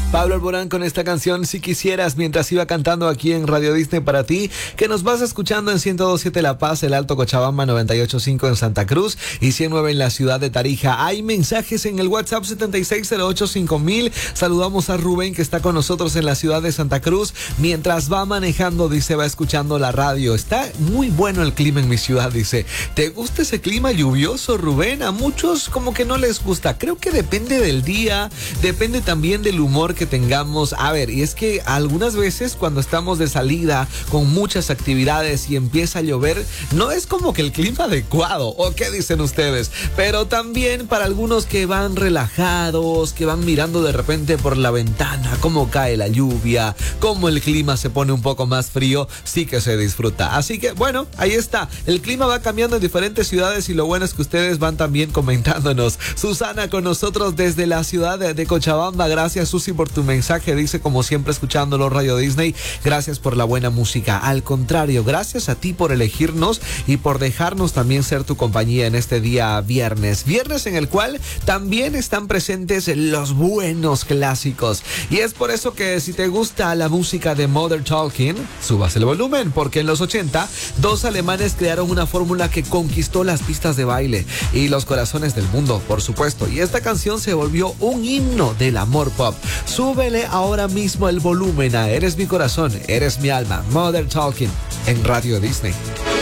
Pablo Alborán con esta canción Si Quisieras, mientras iba cantando aquí en Radio Disney para ti, que nos vas escuchando en 102.7 La Paz, el Alto Cochabamba, 98.5 en Santa Cruz y 109 en la ciudad de Tarija. Hay mensajes en el WhatsApp 76085000. Saludamos a Rubén, que está con nosotros en la ciudad de Santa Cruz. Mientras va manejando, dice, va escuchando la radio. Está muy bueno el clima en mi ciudad, dice. ¿Te gusta ese clima lluvioso, Rubén? A muchos como que no les gusta. Creo que depende del día, depende también del humor que tengamos. A ver, y es que algunas veces cuando estamos de salida con muchas actividades y empieza a llover, no es como que el clima adecuado, ¿o qué dicen ustedes? Pero también para algunos que van relajados, que van mirando de repente por la ventana cómo cae la lluvia, cómo el clima se pone un poco más frío, sí que se disfruta. Así que bueno, ahí está, el clima va cambiando en diferentes ciudades y lo bueno es que ustedes van también comentándonos. Susana con nosotros desde la ciudad de Cochabamba. Gracias, Susi, por tu mensaje. Dice, como siempre, escuchándolo Radio Disney, gracias por la buena música. Al contrario, gracias a ti por elegirnos y por dejarnos también ser tu compañía en este día viernes en el cual también están presentes los buenos clásicos. Y es por eso que si te gusta la música de Modern Talking, subas el volumen, porque en los 80 dos alemanes crearon una fórmula que conquistó las pistas de baile y los corazones del mundo, por supuesto, y esta canción se volvió un himno del amor pop. Súbele ahora mismo el volumen a Eres mi corazón, eres mi alma, Modern Talking en Radio Disney.